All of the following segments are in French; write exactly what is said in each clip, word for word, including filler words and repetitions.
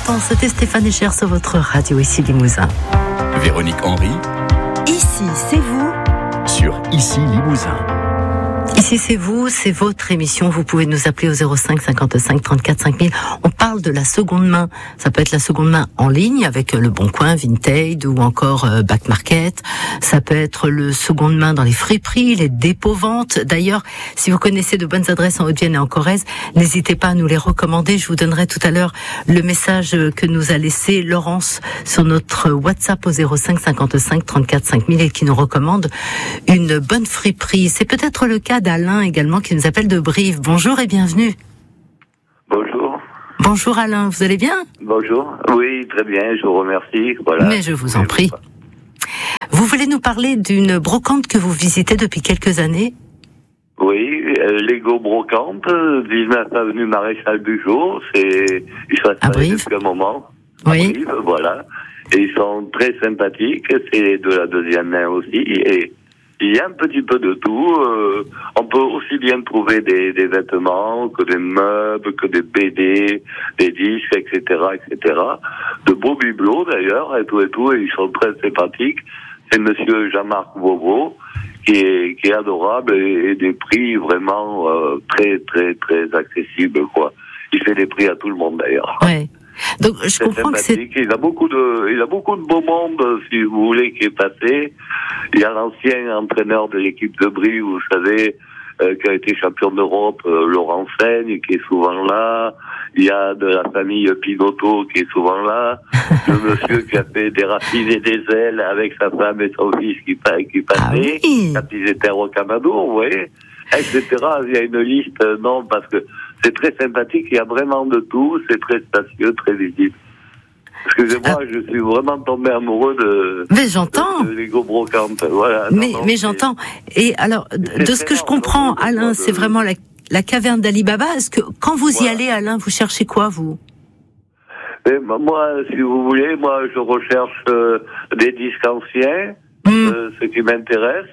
temps, c'était Stéphane Echer sur votre radio, ici Limousin. Véronique Henry. Ici, c'est vous. Sur Ici Limousin. Ici, c'est vous, c'est votre émission. Vous pouvez nous appeler au zéro cinq cinquante-cinq trente-quatre cinq mille. On parle de la seconde main. Ça peut être la seconde main en ligne avec Le Bon Coin, Vinted ou encore euh, Back Market. Ça peut être le seconde main dans les friperies, les dépôts-ventes. D'ailleurs, si vous connaissez de bonnes adresses en Haute-Vienne et en Corrèze, n'hésitez pas à nous les recommander. Je vous donnerai tout à l'heure le message que nous a laissé Laurence sur notre WhatsApp au zéro cinq cinquante-cinq trente-quatre cinq mille et qui nous recommande une bonne friperie. C'est peut-être le cas d'Alain également qui nous appelle de Brive. Bonjour et bienvenue. Bonjour. Bonjour Alain, vous allez bien ? Bonjour. Oui, très bien, je vous remercie. Voilà. Mais je vous en prie. Vous voulez nous parler d'une brocante que vous visitez depuis quelques années ? Oui, euh, Lego Brocante, dix-neuf avenue Maréchal Bugeaud, c'est ils sont installés depuis un moment. Oui. À Brive, voilà. Et ils sont très sympathiques, c'est de la deuxième main aussi. Et il y a un petit peu de tout. Euh, on peut aussi bien trouver des, des vêtements que des meubles, que des B D, des disques, et cetera, et cetera. De beaux bibelots d'ailleurs, et tout et tout. Et ils sont très sympathiques. C'est Monsieur Jean-Marc Beauvau qui est qui est adorable et, et des prix vraiment euh, très très très accessibles quoi. Il fait des prix à tout le monde d'ailleurs. Ouais. Donc je c'est comprends sympathique. que c'est. Il a beaucoup de, il a beaucoup de beau monde, si vous voulez, qui est passé. Il y a l'ancien entraîneur de l'équipe de Brive, vous savez, euh, qui a été champion d'Europe, euh, Laurent Seigne, qui est souvent là. Il y a de la famille Pinotto qui est souvent là. Le monsieur qui a fait des racines et des ailes avec sa femme et son fils qui, qui passaient. Ah oui. Quand ils étaient au Rocamadour, vous voyez, et cetera. Il y a une liste, euh, non, parce que c'est très sympathique, il y a vraiment de tout, c'est très spacieux, très visible. Excusez-moi, ah. je suis vraiment tombé amoureux de, mais j'entends. de, de Lego Brocante. Voilà. Mais, non, non, mais j'entends. Et alors, de ce que je comprends, Alain, de... c'est vraiment la, la caverne d'Ali Baba. Est-ce que quand vous voilà. y allez, Alain, vous cherchez quoi, vous ? Et moi, si vous voulez, moi, je recherche euh, des disques anciens, mmh. euh, ce qui m'intéresse,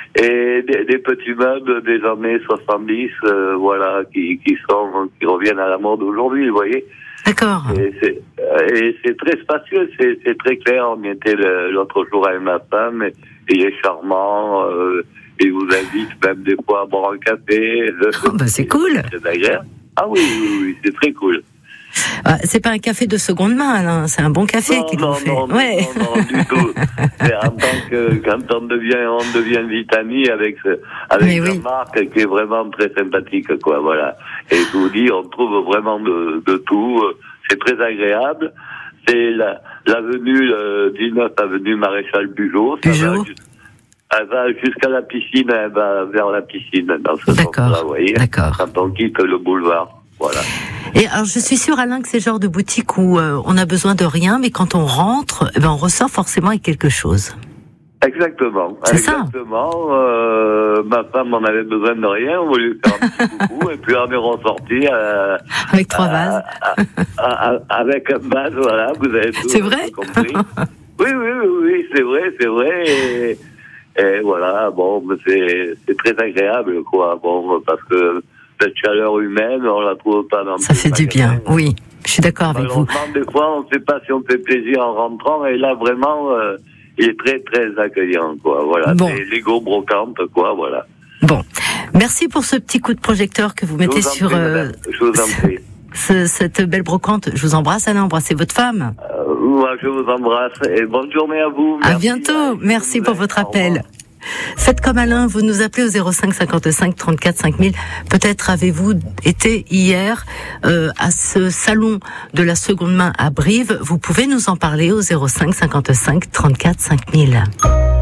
et des, des petits meubles des années soixante-dix, euh, voilà, qui, qui sont, qui reviennent à la mode aujourd'hui, vous voyez. D'accord. Et c'est, et c'est très spacieux, c'est, c'est très clair. On y était le, l'autre jour avec ma femme, et, et il est charmant, euh, et il vous invite même des fois à boire un café. Oh, bah c'est cool. C'est agréable. Ah oui, oui, oui, c'est très cool. Ah, c'est pas un café de seconde main, Alain, c'est un bon café non, qu'il non, vous fait. Non, ouais. non, non, du tout. C'est en tant que, quand on devient, on devient vite ami avec, avec Jean-Marc, oui. qui est vraiment très sympathique, quoi, voilà. Et je vous dis, on trouve vraiment de, de tout. C'est très agréable. C'est la, l'avenue, euh, dix-neuf avenue Maréchal Bugeaud. Bugeaud. Elle va jusqu'à la piscine, elle va vers la piscine, dans ce D'accord. sens-là, vous voyez. D'accord. Quand on quitte le boulevard. Voilà. Et alors, je suis sûre, Alain, que c'est le genre de boutique où euh, on a besoin de rien, mais quand on rentre, eh ben, on ressort forcément avec quelque chose. Exactement. C'est Exactement. Ça. Euh, ma femme en avait besoin de rien, on voulait faire un petit coucou, et puis on est ressorti euh, avec trois vases. À, à, à, avec un vase, voilà, vous avez tout, c'est vrai tout compris. oui, oui, oui, oui, c'est vrai, c'est vrai. Et, et voilà, bon, c'est, c'est très agréable, quoi. Bon, parce que cette chaleur humaine, on la trouve pas dans. Ça fait du bien, oui. Je suis d'accord avec vous. Des fois, on ne sait pas si on fait plaisir en rentrant, et là, vraiment, euh, il est très, très accueillant, quoi. Voilà. Bon. C'est Lego Brocante, quoi, voilà. Bon. Merci pour ce petit coup de projecteur que vous mettez vous sur. Prie, euh, je vous en prie. Ce, cette belle brocante. Je vous embrasse, Alain. Embrassez votre femme. Euh, moi, je vous embrasse et bonne journée à vous. Merci. À bientôt. Merci pour votre appel. Faites comme Alain, vous nous appelez au zéro cinq cinquante-cinq trente-quatre cinq mille. Peut-être avez-vous été hier euh, à ce salon de la seconde main à Brive. Vous pouvez nous en parler au zéro cinq cinquante-cinq trente-quatre cinq mille.